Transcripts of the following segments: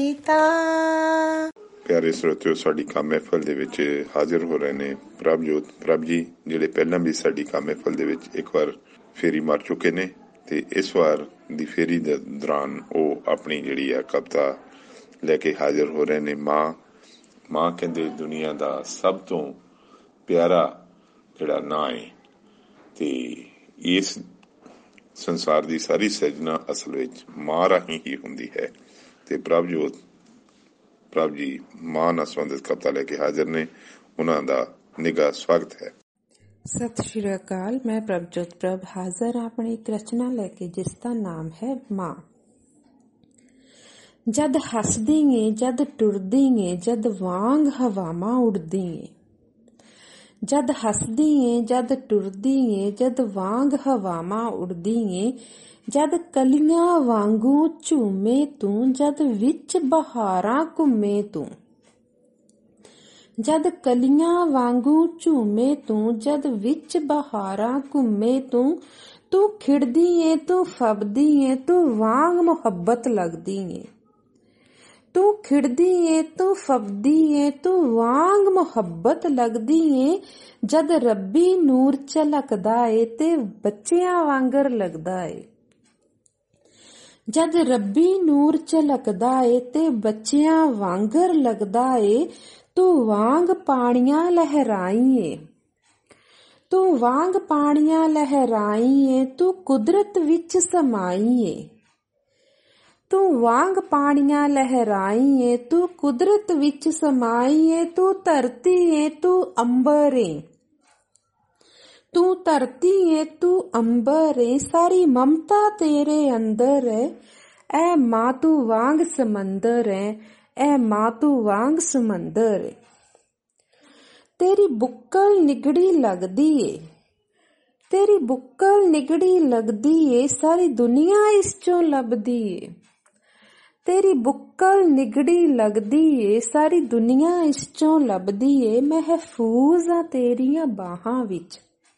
ਪਿਆਰੇ ਸਰੋਤਿਓ, ਸਾਡੀ ਕੰਮ ਮਹਿਫਲ ਦੇ ਵਿੱਚ ਹਾਜ਼ਰ ਹੋ ਰਹੇ ਨੇ ਪ੍ਰਭ ਜੀ, ਜਿਹੜੇ ਪਹਿਲਾਂ ਵੀ ਸਾਡੀ ਕੰਮ ਮਹਿਫਲ ਦੇ ਵਿੱਚ ਇੱਕ ਵਾਰ ਫੇਰੀ ਮਾਰ ਚੁੱਕੇ ਨੇ ਤੇ ਇਸ ਵਾਰ ਦੀ ਫੇਰੀ ਦੇ ਦੌਰਾਨ ਉਹ ਆਪਣੀ ਜਿਹੜੀ ਆ ਕਵਿਤਾ ਲੈ ਕੇ ਹਾਜ਼ਰ ਹੋ ਰਹੇ ਨੇ। ਮਾਂ ਕਹਿੰਦੇ ਦੁਨੀਆ ਦਾ ਸਭ ਤੋਂ ਪਿਆਰਾ ਜਿਹੜਾ ਨਾਂ ਹੈ ਤੇ ਇਸ ਸੰਸਾਰ ਦੀ ਸਾਰੀ ਸਿਰਜਣਾ ਅਸਲ ਵਿੱਚ ਮਾਂ ਰਾਹੀਂ ਹੀ ਹੁੰਦੀ ਹੈ ਤੇ ਪ੍ਰਭ ਜੀ ਮਾਂ ਨਾਲ ਸੰਬੰਧਿਤ ਕਵਿਤਾ ਲੈ ਕੇ ਹਾਜ਼ਰ ਨੇ। ਉਹਨਾਂ ਦਾ ਨਿੱਘਾ ਸਵਾਗਤ ਹੈ। ਸਤਿ ਸ਼੍ਰੀ ਅਕਾਲ। ਮੈਂ ਪ੍ਰਭਜੋਤ ਪ੍ਰਭ ਹਾਜ਼ਰ ਹਾਂ ਆਪਣੀ ਇੱਕ ਰਚਨਾ ਲੈ ਕੇ ਜਿਸ ਦਾ ਨਾਮ ਹੈ ਮਾਂ। ਜਦ ਹੱਸਦੀ ਏ, ਜਦ ਟੁਰਦੀ ਏ, ਜਦ ਵਾਂਗ ਹਵਾਵਾਂ ਉੱਡਦੀ ਏ। ਜਦ ਹੱਸਦੀ ਏ, ਜਦ ਟੁਰਦੀ ਏ, ਜਦ ਵਾਂਗ ਹਵਾਵਾਂ ਉੱਡਦੀ ਏ। ਜਦ ਕਲੀਆਂ ਵਾਂਗੂ ਝੂਮੇ ਤੂੰ, ਜਦ ਵਿੱਚ ਬਹਾਰਾਂ ਘੁੰਮੇ ਤੂੰ। ਜਦ ਕਲੀਆਂ ਵਾਂਗੂ ਝੂਮੇ ਤੂੰ, ਜਦ ਵਿੱਚ ਬਹਾਰਾਂ ਘੁੰਮੇ ਤੂੰ। ਤੂੰ ਖਿੜਦੀ ਏ, ਤੂੰ ਫੱਬਦੀ ਏ, ਤੂੰ ਵਾਂਗ ਮੁਹੱਬਤ ਲੱਗਦੀ ਏ। ਤੂੰ ਖਿੜਦੀ ਏ, ਤੂੰ ਫੱਬਦੀ ਏ, ਤੂੰ ਵਾਂਗ ਮੁਹੱਬਤ ਲੱਗਦੀ ਏ। ਜਦ ਰੱਬੀ ਨੂਰ ਝਲਕਦਾ ਏ ਤੇ ਬੱਚਿਆਂ ਵਾਂਗਰ ਲੱਗਦਾ ਏ। ਜਦ ਰੱਬੀ ਨੂਰ ਝਲਕਦਾ ਏ ਤੇ ਬੱਚਿਆਂ ਵਾਂਗਰ ਲੱਗਦਾ ਏ। ਤੂੰ ਵਾਂਗ ਪਾਣੀਆਂ ਲਹਿਰਾਈ ਏ, ਤੂੰ ਵਾਂਗ ਪਾਣੀਆਂ ਲਹਿਰਾਈ ਏ। ਤੂੰ ਕੁਦਰਤ ਵਿੱਚ ਸਮਾਈ ਏ, ਤੂੰ ਵਾਂਗ ਪਾਣੀਆਂ ਲਹਿਰਾਈ ਏ। ਤੂੰ ਕੁਦਰਤ ਵਿੱਚ ਸਮਾਈ ਏ। ਤੂੰ ਧਰਤੀ ਏ, ਤੂੰ ਅੰਬਰ ਏ, ਤੂੰ ਧਰਤੀ ਏ, ਤੂੰ ਅੰਬਰ ਏ। ਸਾਰੀ ਮਮਤਾ ਤੇਰੇ ਅੰਦਰ ਏ। ਐ ਮਾਂ ਤੂੰ ਵਾਂਗ ਸਮੁੰਦਰ ਏ, ਐ ਮਾਂ ਤੂੰ ਵਾਂਗ ਸਮੁੰਦਰ ਏ। ਤੇਰੀ ਬੁੱਕਲ ਨਿਗੜੀ ਲੱਗਦੀ ਏ, ਤੇਰੀ ਬੁੱਕਲ ਨਿਗੜੀ ਲੱਗਦੀ ਏ। ਸਾਰੀ ਦੁਨੀਆ ਇਸ ਚੋਂ ਲੱਭਦੀ ਏ। ਤੇਰੀ ਬੁੱਕਲ ਨਿਗੜੀ ਲੱਗਦੀ ਏ, ਸਾਰੀ ਦੁਨੀਆ ਇਸ ਚੋਂ ਲੱਭਦੀ ਏ। ਮਹਿਫੂਜ਼ ਆ ਤੇਰੀਆਂ ਬਾਹਾਂ ਵਿੱਚ,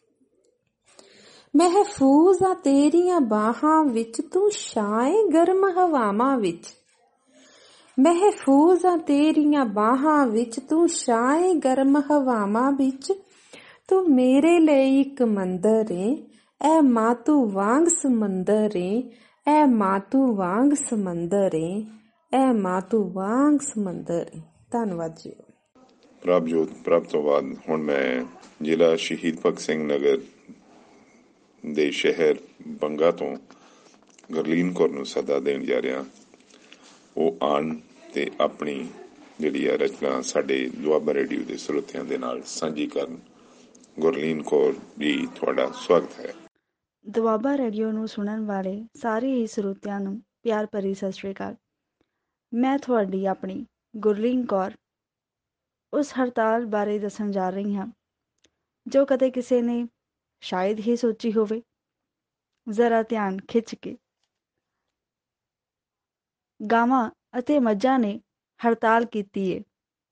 ਮਹਿਫੂਜ਼ ਆ ਤੇਰੀਆਂ ਬਾਹਾਂ ਵਿੱਚ। ਤੂੰ ਛਾਂ ਏ ਗਰਮ ਹਵਾਵਾਂ ਵਿੱਚ, ਮਹਿਫੂਜ਼ ਆ ਤੇਰੀਆਂ ਬਾਹਾਂ ਵਿੱਚ। ਤੂੰ ਛਾਂ ਏ ਗਰਮ ਹਵਾਵਾਂ ਵਿੱਚ। ਤੂੰ ਮੇਰੇ ਲਈ ਇੱਕ ਮੰਦਰ ਏ, ਐ ਮਾਂ ਤੂੰ ਵਾਂਗ ਸਮੁੰਦਰ ਏ, ਐ ਮਾਂ ਤੂੰ ਵਾਂਗ ਸਮੁੰਦਰ ਏ, ਐ ਮਾਂ ਤੂੰ ਵਾਂਗ ਸਮੁੰਦਰ ਏ। ਧੰਨਵਾਦ ਜੀ। ਪ੍ਰਭ ਤੋਂ ਬਾਅਦ ਹੁਣ ਮੈਂ ਜ਼ਿਲ੍ਹਾ ਸ਼ਹੀਦ ਭਗਤ ਸਿੰਘ ਨਗਰ ਦੇ ਸ਼ਹਿਰ ਬੰਗਾ ਤੋਂ ਗੁਰਲੀਨ ਕੌਰ ਨੂੰ ਸੱਦਾ ਦੇਣ ਜਾ ਰਿਹਾ। ਉਹ ਆਉਣ ਤੇ ਆਪਣੀ ਜਿਹੜੀ ਆ ਰਚਨਾ ਸਾਡੇ ਦੁਆਬਾ ਰੇਡੀਓ ਦੇ ਸਰੋਤਿਆਂ ਦੇ ਨਾਲ ਸਾਂਝੀ ਕਰਨ। ਗੁਰਲੀਨ ਕੌਰ ਜੀ, ਤੁਹਾਡਾ ਸਵਾਗਤ ਹੈ। ਦੁਆਬਾ ਰੇਡੀਓ ਨੂੰ ਸੁਣਨ ਵਾਲੇ ਸਾਰੇ ਹੀ ਸਰੋਤਿਆਂ ਨੂੰ ਪਿਆਰ ਭਰੀ ਸਤਿ ਸ਼੍ਰੀ ਅਕਾਲ। ਮੈਂ ਤੁਹਾਡੀ ਆਪਣੀ ਗੁਰਲੀਨ ਕੌਰ ਉਸ ਹੜਤਾਲ ਬਾਰੇ ਦੱਸਣ ਜਾ ਰਹੀ ਹਾਂ ਜੋ ਕਦੇ ਕਿਸੇ ਨੇ ਸ਼ਾਇਦ ਹੀ ਸੋਚੀ ਹੋਵੇ। ਜ਼ਰਾ ਧਿਆਨ ਖਿੱਚ ਕੇ। ਗਾਵਾਂ ਅਤੇ ਮੱਝਾਂ ਨੇ ਹੜਤਾਲ ਕੀਤੀ ਏ,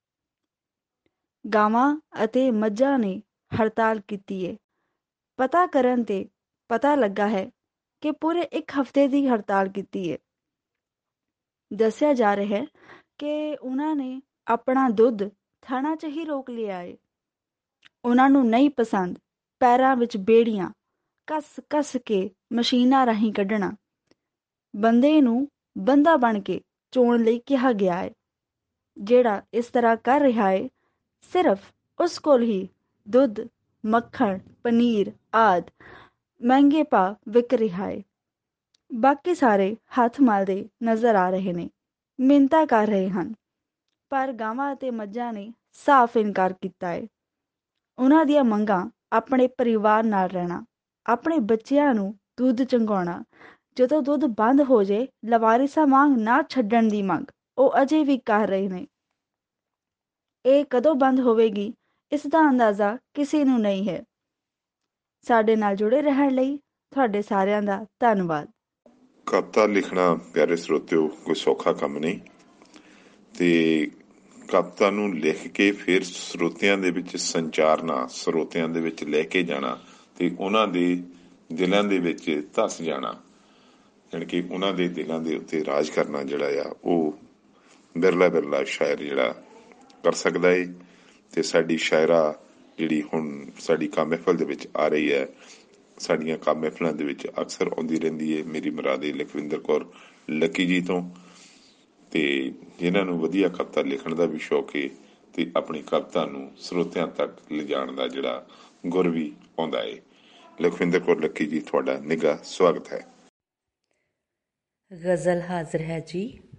ਗਾਵਾਂ ਅਤੇ ਮੱਝਾਂ ਨੇ ਹੜਤਾਲ ਕੀਤੀ ਏ। ਪਤਾ ਕਰਨ ਤੇ ਪਤਾ ਲੱਗਾ ਹੈ ਕਿ ਪੂਰੇ 1 ਹਫ਼ਤੇ ਦੀ ਹੜਤਾਲ ਕੀਤੀ ਏ। ਦੱਸਿਆ ਜਾ ਰਿਹਾ ਹੈ ਕਿ ਉਹਨਾਂ ਨੇ ਆਪਣਾ ਦੁੱਧ ਥਾਣਾ 'ਚ ਹੀ ਰੋਕ ਲਿਆ ਏ। ਉਹਨਾਂ ਨੂੰ ਨਹੀਂ ਪਸੰਦ ਪੈਰਾਂ ਵਿੱਚ ਬੇੜੀਆਂ ਕੱਸ ਕੱਸ ਕੇ ਮਸ਼ੀਨਾਂ ਰਾਹੀਂ ਕੱਢਣਾ। ਬੰਦੇ ਨੂੰ ਬੰਦਾ ਬਣ ਕੇ ਚੋਣ ਲਈ ਕਿਹਾ ਗਿਆ ਹੈ। ਜਿਹੜਾ ਇਸ ਤਰ੍ਹਾਂ ਕਰ ਰਿਹਾ ਹੈ ਸਿਰਫ ਉਸ ਕੋਲ ਹੀ ਦੁੱਧ, ਮੱਖਣ, ਪਨੀਰ ਆਦਿ ਮਹਿੰਗੇ ਭਾਅ ਵਿਕ ਰਿਹਾ ਹੈ। ਬਾਕੀ ਸਾਰੇ ਹੱਥ ਮਲਦੇ ਨਜ਼ਰ ਆ ਰਹੇ ਨੇ, ਮਿੰਨਤਾਂ ਕਰ ਰਹੇ ਹਨ। ਪਰ ਗਾਵਾਂ ਅਤੇ ਮੱਝਾਂ ਨੇ ਸਾਫ਼ ਇਨਕਾਰ ਕੀਤਾ ਹੈ। ਉਹਨਾਂ ਦੀਆਂ ਮੰਗਾਂ ਆਪਣੇ ਪਰਿਵਾਰ ਨਾਲ ਰਹਿਣਾ, ਆਪਣੇ ਬੱਚਿਆਂ ਨੂੰ ਦੁੱਧ ਚੁੰਘਾਉਣਾ, ਜਦੋਂ ਦੁੱਧ ਬੰਦ ਹੋ ਜੇ ਲਵਾਰਿਸਾਂ ਵਾਂਗ ਨਾ ਛੱਡਣ ਦੀ ਮੰਗ ਉਹ ਅਜੇ ਵੀ ਕਰ ਰਹੇ ਨੇ। ਇਹ ਕਦੋਂ ਬੰਦ ਹੋਵੇਗੀ ਇਸ ਦਾ ਅੰਦਾਜ਼ਾ ਕਿਸੇ ਨੂੰ ਨਹੀਂ ਹੈ। ਸਾਡੇ ਨਾਲ ਜੁੜੇ ਰਹਿਣ ਲਈ ਤੁਹਾਡੇ ਸਾਰਿਆਂ ਦਾ ਧੰਨਵਾਦ। ਕਵਿਤਾ ਲਿਖਣਾ ਪਿਆਰੇ ਸਰੋਤਿਓ ਕੋਈ ਸੌਖਾ ਕੰਮ ਨਹੀਂ ਤੇ ਕਵਿਤਾ ਨੂੰ ਲਿਖ ਕੇ ਫਿਰ ਸਰੋਤਿਆਂ ਦੇ ਵਿੱਚ ਸੰਚਾਰਨਾ, ਸਰੋਤਿਆਂ ਦੇ ਵਿੱਚ ਲੈ ਕੇ ਜਾਣਾ ਤੇ ਉਹਨਾਂ ਦੇ ਦਿਲਾਂ ਦੇ ਵਿੱਚ ਧੱਸ ਜਾਣਾ, ਜਾਣੀ ਕਿ ਉਹਨਾਂ ਦੇ ਦਿਲਾਂ ਦੇ ਉੱਤੇ ਰਾਜ ਕਰਨਾ ਜਿਹੜਾ ਆ ਉਹ ਬਿਰਲਾ ਸ਼ਾਇਰ ਜਿਹੜਾ ਕਰ ਸਕਦਾ ਏ। ਤੇ ਸਾਡੀ ਸ਼ਾਇਰਾ ਜਿਹੜੀ ਹੁਣ ਸਾਡੀ ਕਾਮ ਮਹਿਫਲ ਦੇ ਵਿੱਚ ਆ ਰਹੀ ਹੈ, ਸਾਡੀਆਂ ਕਾਮ ਮਹਿਫਲਾਂ ਦੇ ਵਿੱਚ ਅਕਸਰ ਆਉਂਦੀ ਰਹਿੰਦੀ ਹੈ, ਮੇਰੀ ਮੁਰਾਦੇ ਲਖਵਿੰਦਰ ਕੌਰ ਲੱਕੀ ਜੀ ਤੋਂ, ਤੇ ਜਿਨ੍ਹਾਂ ਨੂੰ ਵਧੀਆ ਕਵਿਤਾ ਲਿਖਣ ਦਾ ਵੀ ਸ਼ੌਕ ਹੈ ਤੇ ਆਪਣੀ ਕਵਿਤਾ ਨੂੰ ਸਰੋਤਿਆਂ ਤੱਕ ਲਿਜਾਣ ਦਾ ਜਿਹੜਾ ਗੁਰ ਵੀ ਆਉਂਦਾ ਏ। ਲਖਵਿੰਦਰ ਕੌਰ ਲੱਕੀ ਜੀ, ਤੁਹਾਡਾ ਨਿੱਘਾ ਸਵਾਗਤ ਹੈ। ਗਜ਼ਲ ਹਾਜ਼ਰ ਹੈ ਜੀ।